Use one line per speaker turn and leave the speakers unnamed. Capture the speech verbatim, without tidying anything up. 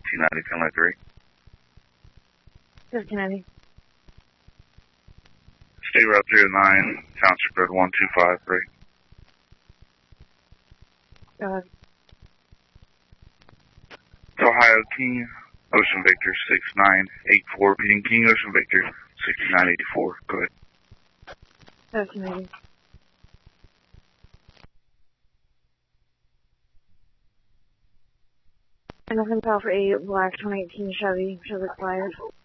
two ninety, ten three.
This is Kennedy.
State Route zero nine, Township Road one two five three.
Go ahead.
It's Ohio King, Ocean Victor six nine eight four, beating King Ocean Victor sixty-nine eighty-four. Go ahead.
This is Kennedy. And nothing call for a black twenty eighteen Chevy, Chevy expired.